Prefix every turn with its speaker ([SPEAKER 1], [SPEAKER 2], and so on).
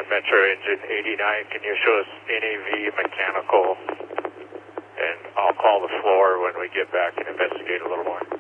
[SPEAKER 1] Metro Engine 89. Can you show us NAV mechanical? And I'll call the floor when we get back and investigate a little more.